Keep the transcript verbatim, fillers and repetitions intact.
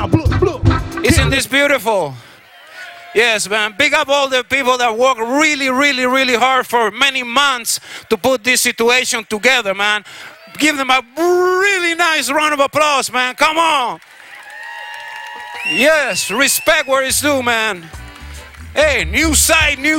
Isn't this beautiful? Yes, man. Big up all the people that work really, really, really hard for many months to put this situation together, man. Give them a really nice round of applause, man. Come on. Yes, respect where it's due, man. Hey, new site, new